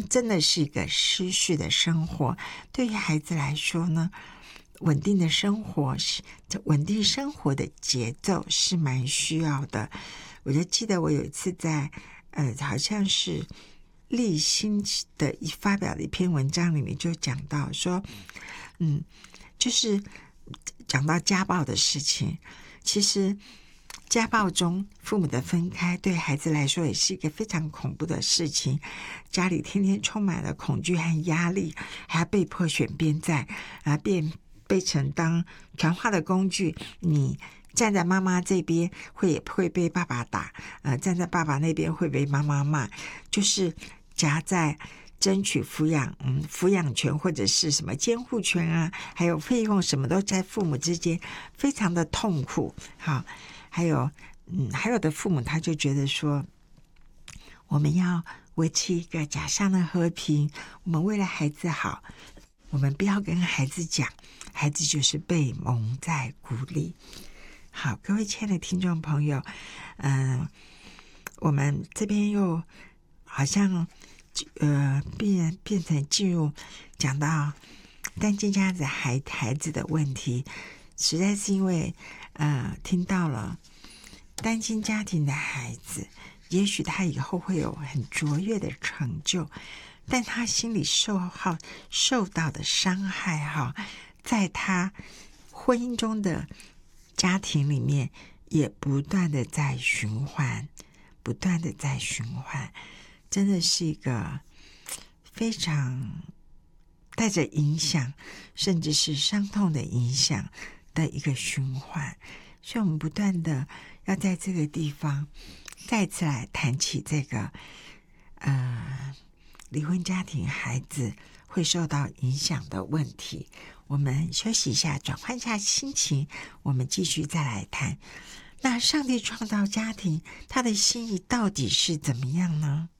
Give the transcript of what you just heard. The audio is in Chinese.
真的是一个失序的生活。对于孩子来说呢，稳定生活的节奏是蛮需要的。我就记得我有一次在好像是立新的发表的一篇文章里面就讲到说，就是讲到家暴的事情。其实家暴中父母的分开对孩子来说也是一个非常恐怖的事情，家里天天充满了恐惧和压力，还要被迫选边站，被成当传话的工具。你站在妈妈这边会被爸爸打，站在爸爸那边会被妈妈骂，就是夹在争取抚养权或者是什么监护权啊，还有费用什么都在父母之间，非常的痛苦。好，还有的父母他就觉得说，我们要维持一个假象的和平，我们为了孩子好，我们不要跟孩子讲，孩子就是被蒙在鼓里。好，各位亲爱的听众朋友，我们这边又好像变成进入讲到单亲家庭孩子的问题，实在是因为听到了单亲家庭的孩子，也许他以后会有很卓越的成就，但他心里受到的伤害在他婚姻中的家庭里面也不断的在循环，真的是一个非常带着影响，甚至是伤痛的影响的一个循环。所以我们不断的要在这个地方再次来谈起这个离婚家庭孩子会受到影响的问题。我们休息一下，转换一下心情，我们继续再来谈。那上帝创造家庭，他的心意到底是怎么样呢？